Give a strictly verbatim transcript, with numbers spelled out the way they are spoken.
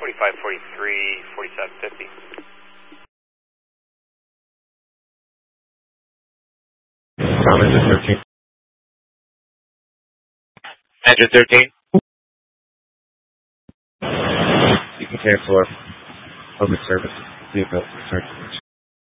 forty-five forty-three, forty-seven fifty. Tom, engine thirteen. Engine thirteen. You can cancel our public service vehicle return.